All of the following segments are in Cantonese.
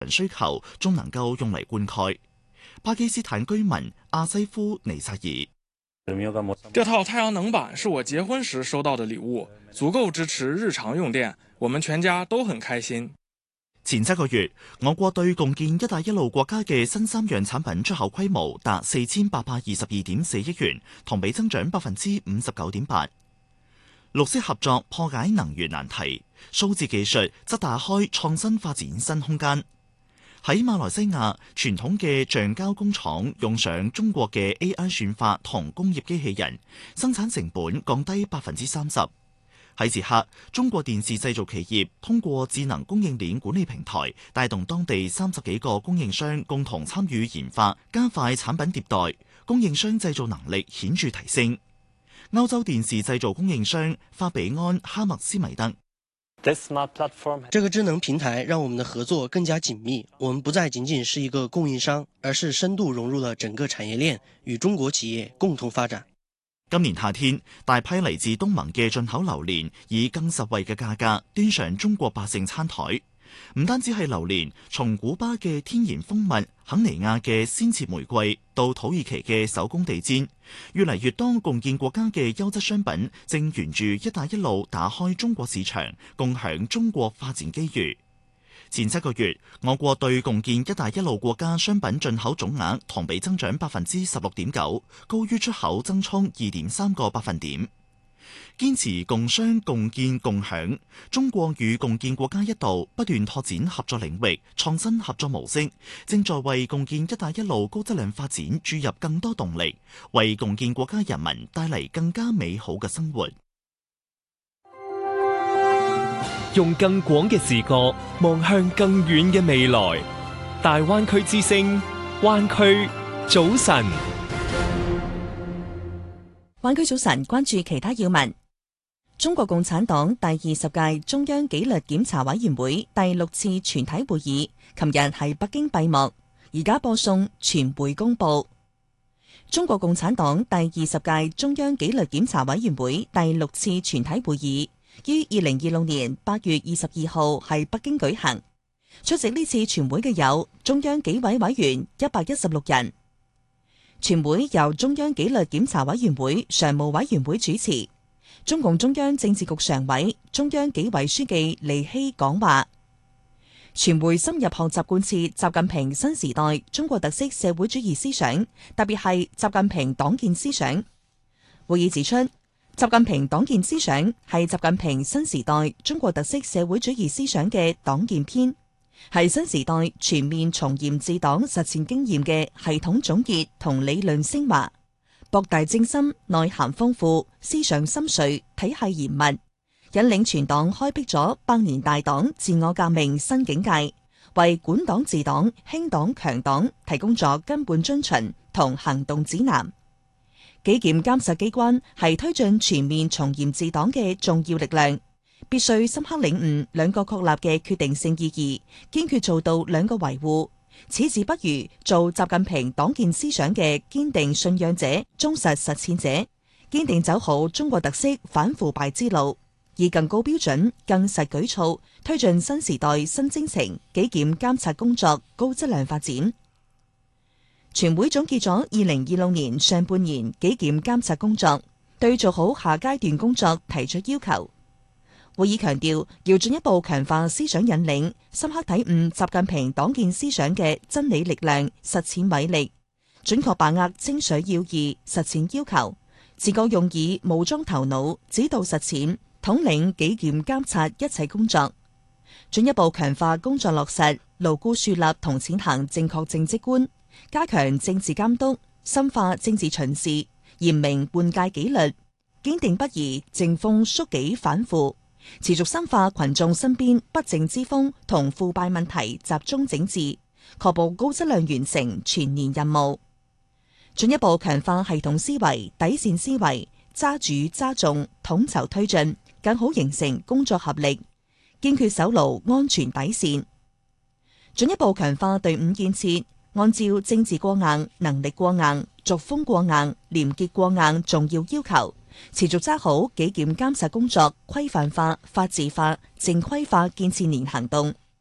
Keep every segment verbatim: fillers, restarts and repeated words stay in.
需求，仲能夠用嚟灌溉。巴基斯坦居民阿西夫尼薩爾： 這套太陽能板是我結婚時收到的禮物，足夠支持日常用電，我們全家都很開心。 前七個月，我國對共建「一帶一路」國家嘅新三樣產品出口規模達四千八百二十二點四億元，同比增長百分之五十九點八。綠色合作破解能源難題，數字技術則打開創新發展新空間。喺馬來西亞，傳統嘅橡膠工廠用上中國嘅 A I 算法同工業機器人，生產成本降低百分之三十。喺捷克，中國電視製造企業通過智能供應鏈管理平台，帶動當地三十幾個供應商共同參與研發，加快產品迭代，供應商製造能力顯著提升。歐洲電視製造供應商法比安哈默斯米德： 這個智能平台讓我們的合作更加緊密，我們不再僅僅是一個供應商，而是深度融入了整個產業鏈，與中國企業共同發展。 今年夏天，大批嚟自東盟嘅進口榴蓮以更實惠嘅價格端上中國百姓餐台。唔單止係榴蓮，從古巴嘅天然蜂蜜、肯尼亞嘅鮮切玫瑰到土耳其嘅手工地氈，越嚟越多共建國家嘅優質商品正沿住「一帶一路」打開中國市場，共享中國發展機遇。前七個月，我國對共建「一帶一路」國家商品進口總額同比增長百分之十六點九，高於出口增速二點三個百分點。堅持共商共建共享，中國與共建國家一道不斷拓展合作領域、創新合作模式，正在為共建「一帶一路」高質量發展注入更多動力，為共建國家人民帶嚟更加美好嘅生活。 用更廣嘅視覺望向更遠嘅未來，大灣區之聲，灣區早晨。 灣區早晨，關注其他要聞。中國共產黨第二十屆中央紀律檢查委員會第六次全體會議，琴日喺北京閉幕。而家播送全會公佈。中國共產黨第二十屆中央紀律檢查委員會第六次全體會議於二零二六年八月二十二號喺北京舉行。出席呢次全會嘅有中央紀委委員一百一十六人。全會由中央紀律檢查委員會常務委員會主持，中共中央政治局常委、中央紀委書記李希講話。全會深入學習貫徹習近平新時代中國特色社會主義思想，特別係習近平黨建思想。會議指出，習近平黨建思想係習近平新時代中國特色社會主義思想嘅黨建篇，係新時代全面從嚴治黨實踐經驗嘅系統總結同理論升華，博大精深、內涵豐富、思想深邃、體系嚴密，引領全黨開闢咗百年大黨自我革命新境界，為管黨治黨、興黨強黨提供咗根本遵循同行動指南。紀檢監察機關係推進全面從嚴治黨嘅重要力量，必須深刻領悟兩個確立嘅決定性意義，堅決做到兩個維護。此志不渝做習近平黨建思想嘅堅定信仰者、忠實實踐者，堅定走好中國特色反腐敗之路，以更高標準、更實舉措推進新時代新征程紀檢監察工作高質量發展。全會總結咗二零二六年上半年紀檢監察工作，對做好下階段工作提出要求。會議強調，要進一步強化思想引領，深刻體悟習近平黨建思想嘅真理力量、實踐偉力，準確把握精髓要義、實踐要求，自覺用以武裝頭腦，指導實踐，統領紀檢監察一切工作，進一步強化工作落實，牢固樹立同踐行正確政績觀，加強政治監督，深化政治巡視，嚴明換屆紀律，堅定不移正風肅紀反腐，持續深化群眾身邊不正之風同腐敗問題集中整治，確保高質量完成全年任務。進一步強化系統思維、底線思維，揸主揸重，統籌推進，更好形成工作合力，堅決守牢安全底線。進一步強化隊伍建設，按照政治過硬、能力過硬、作風過硬、廉潔過硬重要要求，持續揸好紀檢監察工作規範化、法治化、正規化建設年行動，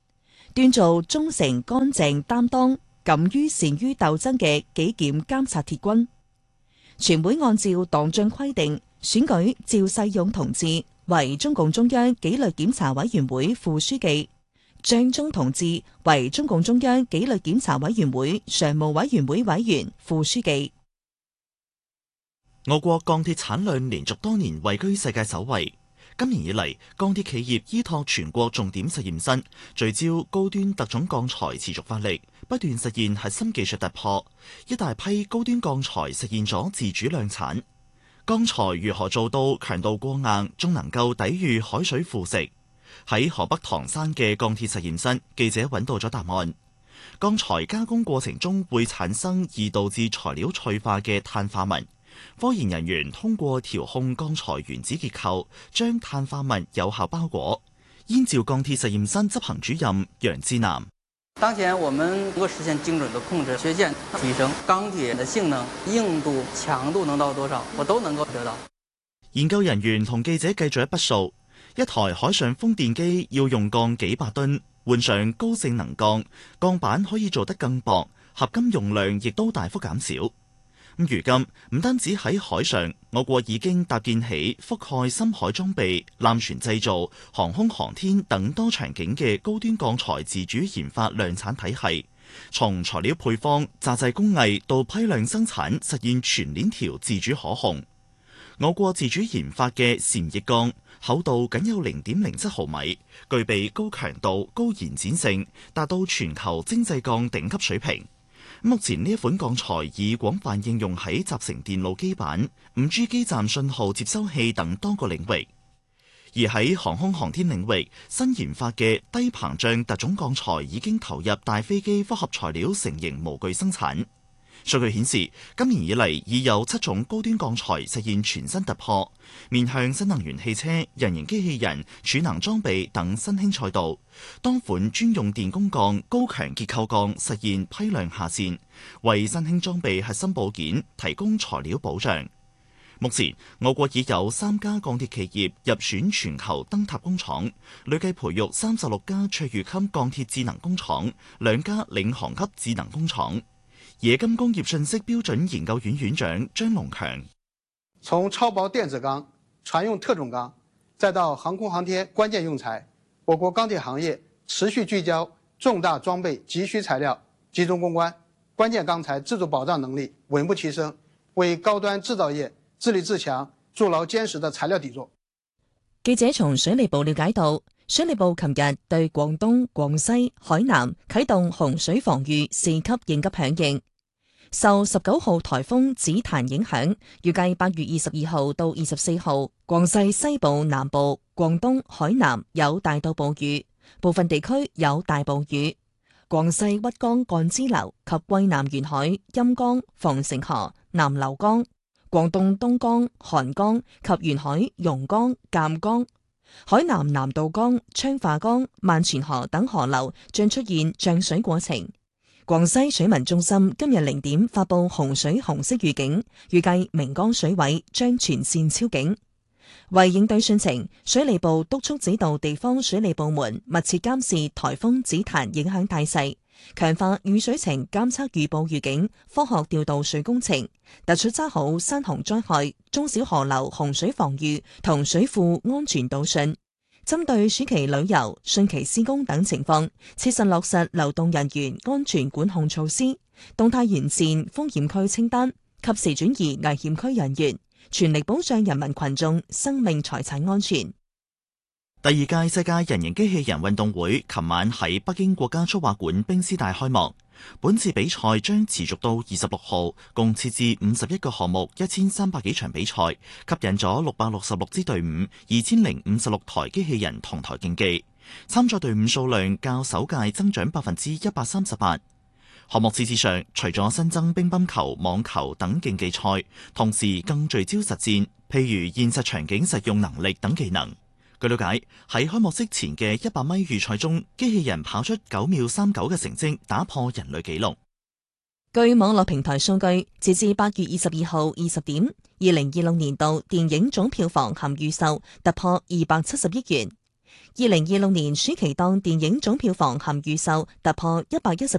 鍛造忠誠、乾淨、擔當、敢於善於鬥爭嘅紀檢監察鐵軍。全會按照黨章規定選舉趙世勇同志為中共中央紀律檢查委員會副書記，張忠同志為中共中央紀律檢查委員會常務委員會委員、副書記。 我國鋼鐵產量連續多年位居世界首位。今年以嚟，鋼鐵企業依託全國重點實驗室，聚焦高端特種鋼材，持續發力，不斷實現核心技術突破。一大批高端鋼材實現咗自主量產。鋼材如何做到強度過硬，仲能夠抵禦海水腐蝕？喺河北唐山嘅鋼鐵實驗室，記者揾到咗答案。鋼材加工過程中會產生易導致材料脆化嘅碳化物。科研人員通過調控鋼材原子結構，將碳化物有效包裹。燕趙鋼鐵實驗室執行主任楊志南： 當前我們能夠實現精準的控制缺陷，提升鋼鐵的性能、硬度、強度能到多少，我都能夠得到。 研究人員同記者計咗一筆數，一台海上風電機要用鋼幾百噸，換上高性能鋼，鋼板可以做得更薄，合金用量亦都大幅減少。咁如今唔單止喺海上，我國已經搭建起覆蓋深海裝備、艦船製造、航空航天等多場景嘅高端鋼材自主研發量產體系，從材料配方、榨製工藝到批量生產，實現全鏈條自主可控。我國自主研發嘅禪翼鋼厚度僅有零點零七毫米，具備高強度、高延展性，達到全球精製鋼頂級水平。目前呢一款鋼材已廣泛應用喺集成電路基板、五 G 基站信號接收器等多個領域。而喺航空航天領域，新研發嘅低膨脹特種鋼材已經投入大飛機複合材料成型模具生產。數據顯示，今年以嚟已有七種高端鋼材實現全新突破，面向新能源汽車、人形機器人、儲能裝備等新興賽道。多款專用電工鋼、高強結構鋼實現批量下線，為新興裝備核心部件提供材料保障。目前，我國已有三家鋼鐵企業入選全球燈塔工廠，累計培育三十六家卓越級鋼鐵智能工廠，兩家領航級智能工廠。冶金工業信息標準研究院院長張龍強： 從超薄電子鋼、船用特種鋼，再到航空航天關鍵用材，我國鋼鐵行業持續聚焦重大裝備急需材料集中攻關，關鍵鋼材自主保障能力穩步提升，為高端製造業自立自強築牢堅實的材料底座。 記者從水利部了解到，水利部琴日對廣東、廣西、海南啟動洪水防禦四級應急響應。受十九號颱風紫檀影響，預計八月二十二號到二十四號，廣西西部、南部、廣東、海南有大到暴雨，部分地區有大暴雨。廣西鬱江幹支流及桂南沿海陰江、防城河、南流江，廣東東江、韓江及沿海榕江、鑑江，海南南道江、昌化江、萬泉河等河流將出現漲水過程。廣西水文中心今日零點發佈洪水紅色預警，預計明江水位將全線超警。為應對汛情，水利部督促指導地方水利部門密切監視颱風紫檀影響大勢，強化雨水情監測預報預警，科學調度水工程，突出抓好山洪災害、中小河流洪水防禦同水庫安全導汛。針對暑期旅遊、汛期施工等情況，切實落實流動人員安全管控措施，動態完善風險區清單，及時轉移危險區人員，全力保障人民群眾生命財產安全。 第二屆世界人形機器人運動會琴晚喺北京國家速滑館冰絲帶開幕。本次比賽將持續到二十六號，共設置五十一個項目，一千三百幾場比賽，吸引咗六百六十六支隊伍，二千零五十六台機器人同台競技。參賽隊伍數量較首屆增長百分之一百三十八。項目設置上，除咗新增乒乓球、網球等競技賽，同時更聚焦實戰，譬如現實場景實用能力等技能。據了解，喺開幕式前嘅一百米預賽中，機器人跑出九秒三九嘅成績，打破人類紀錄。 據網絡平台數據，截至八月二十二號二十點，二零二六年度電影總票房含預售突破二百七十億元。 二零二六年暑期檔電影總票房含預售突破一百一十